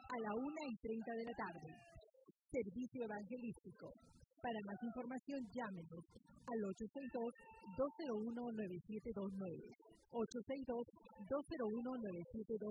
a la 1:30 de la tarde. Servicio evangelístico. Para más información, llámenos al 862-201-9729. 862-201-9729.